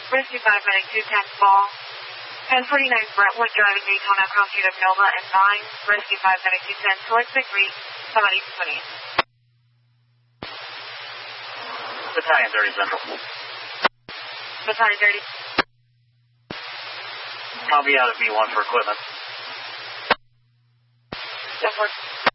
Rescue 5 Medic 210 ball. 1049 Brentwood driving Daytona across street of Nova and Vine. Rescue 5 Medic 210, select victory. Somebody 20. Battalion 30 Central. Battalion 30. I'll be out of B1 for equipment. That works.